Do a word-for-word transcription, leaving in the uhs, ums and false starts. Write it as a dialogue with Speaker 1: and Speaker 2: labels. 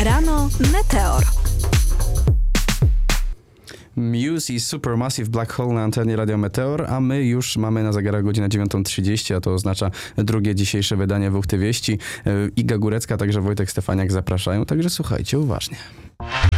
Speaker 1: Rano Meteor.
Speaker 2: Muse i Supermassive Black Hole na antenie Radio Meteor, a my już mamy na zegarach godzinę dziewiąta trzydzieści, a to oznacza drugie dzisiejsze wydanie W T Wieści. Iga Górecka, także Wojtek Stefaniak zapraszają, także słuchajcie uważnie.